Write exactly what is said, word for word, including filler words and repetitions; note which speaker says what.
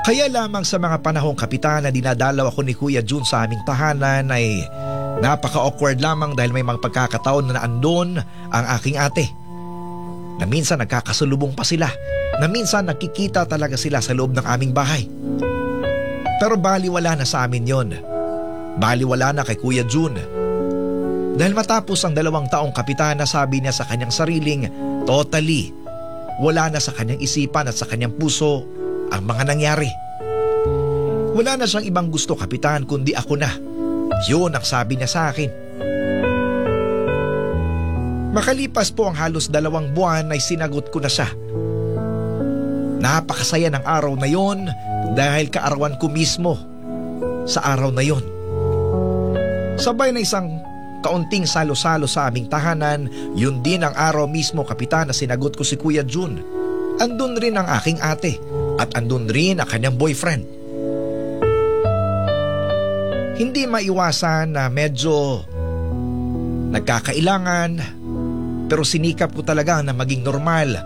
Speaker 1: Kaya lamang sa mga panahong kapitan na dinadalaw ako ni Kuya Jun sa aming tahanan ay napaka-awkward lamang dahil may mga pagkakataon na naandun ang aking ate. Na minsan nagkakasalubong pa sila, na minsan nakikita talaga sila sa loob ng aming bahay. Pero baliwala na sa amin yon. Baliwala na kay Kuya Jun. Dahil matapos ang dalawang taong kapitan, nasabi niya sa kanyang sariling totally wala na sa kanyang isipan at sa kanyang puso ang mga nangyari. Wala na siyang ibang gusto, kapitan, kundi ako na. Yun ang sabi niya sa akin. Makalipas po ang halos dalawang buwan ay sinagot ko na siya. Napakasaya ng araw na yon dahil kaarawan ko mismo sa araw na yon. Sabay na isang kaunting salo-salo sa aming tahanan, yun din ang araw mismo, kapitan, na sinagot ko si Kuya Jun. Andun rin ang aking ate at andun rin ang kanyang boyfriend. Hindi maiwasan na medyo nagkakailangan, pero sinikap ko talaga na maging normal